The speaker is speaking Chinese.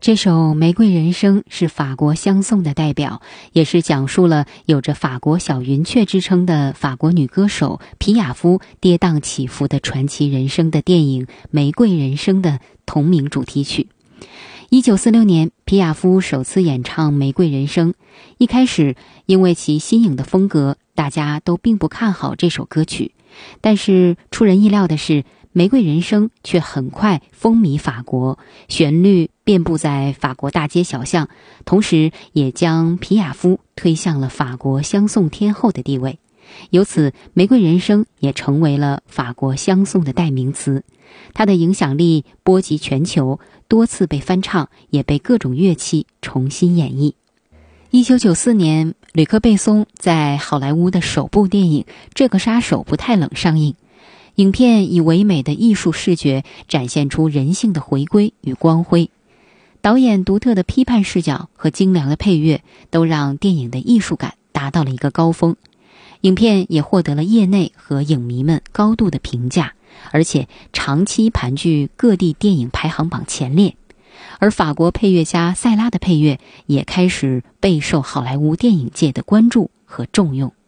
这首《玫瑰人生》是法国香颂的代表，也是讲述了有着法国小云雀之称的法国女歌手皮亚夫跌宕起伏的传奇人生的电影《玫瑰人生》的同名主题曲。1946年，皮亚夫首次演唱《玫瑰人生》，一开始因为其新颖的风格，大家都并不看好这首歌曲，但是出人意料的是，玫瑰人生却很快风靡法国，旋律遍布在法国大街小巷，同时也将皮亚夫推向了法国香颂天后的地位。由此，玫瑰人生也成为了法国香颂的代名词。它的影响力波及全球，多次被翻唱，也被各种乐器重新演绎。1994年，吕克·贝松在好莱坞的首部电影《这个杀手不太冷》上映。影片以唯美的艺术视觉展现出人性的回归与光辉，导演独特的批判视角和精良的配乐都让电影的艺术感达到了一个高峰。影片也获得了业内和影迷们高度的评价，而且长期盘踞各地电影排行榜前列。而法国配乐家塞拉的配乐也开始备受好莱坞电影界的关注和重用。